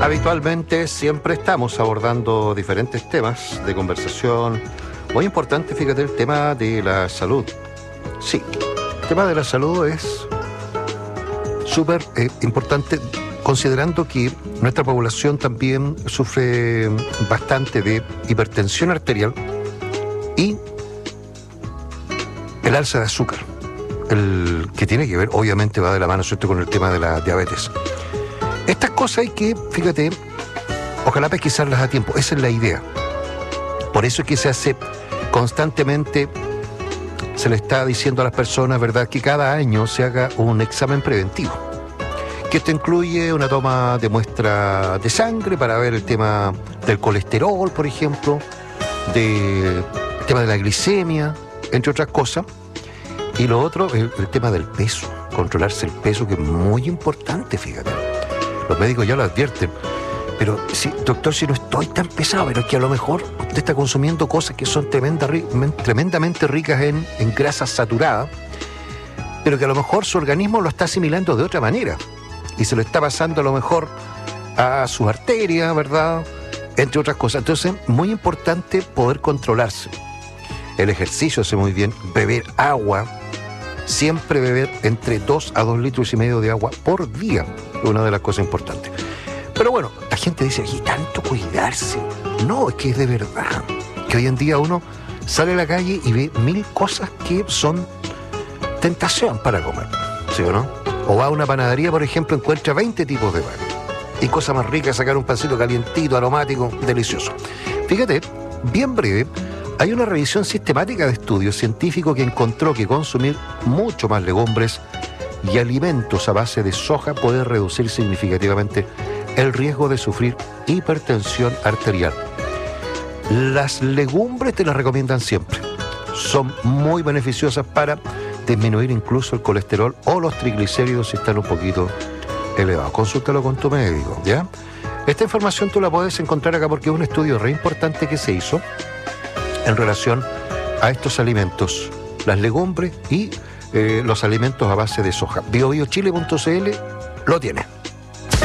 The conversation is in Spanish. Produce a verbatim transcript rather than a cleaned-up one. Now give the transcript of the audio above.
Habitualmente siempre estamos abordando diferentes temas de conversación. Muy importante, fíjate, el tema de la salud. Sí, el tema de la salud es súper eh, importante, considerando que nuestra población también sufre bastante de hipertensión arterial y el alza de azúcar, el que tiene que ver, obviamente va de la mano, ¿cierto?, con el tema de la diabetes. Estas cosas hay que, fíjate, ojalá pesquisarlas a tiempo, esa es la idea. Por eso es que se hace constantemente, se le está diciendo a las personas, ¿verdad?, que cada año se haga un examen preventivo. Que esto incluye una toma de muestra de sangre para ver el tema del colesterol, por ejemplo, de, el tema de la glicemia, entre otras cosas. Y lo otro, el, el tema del peso, controlarse el peso, que es muy importante, fíjate. Los médicos ya lo advierten. Pero, sí, doctor, si no estoy tan pesado, pero es que a lo mejor usted está consumiendo cosas que son tremenda, tremendamente ricas en, en grasas saturadas, pero que a lo mejor su organismo lo está asimilando de otra manera y se lo está pasando a lo mejor a sus arterias, ¿verdad?, entre otras cosas. Entonces, muy importante poder controlarse. El ejercicio hace muy bien, beber agua, siempre beber entre dos a dos litros y medio de agua por día, es una de las cosas importantes. Pero bueno, la gente dice, ¿y tanto cuidarse? No, es que es de verdad, que hoy en día uno sale a la calle y ve mil cosas que son tentación para comer, ¿sí o no? O va a una panadería, por ejemplo, encuentra veinte tipos de pan. Y cosa más rica, sacar un pancito calientito, aromático, delicioso. Fíjate, bien breve, hay una revisión sistemática de estudios científicos que encontró que consumir mucho más legumbres y alimentos a base de soja puede reducir significativamente el riesgo de sufrir hipertensión arterial. Las legumbres te las recomiendan siempre. Son muy beneficiosas para disminuir incluso el colesterol o los triglicéridos si están un poquito elevados. Consúltalo con tu médico, ¿ya? Esta información tú la puedes encontrar acá porque es un estudio re importante que se hizo en relación a estos alimentos, las legumbres y eh, los alimentos a base de soja. bio bio chile punto c l lo tiene.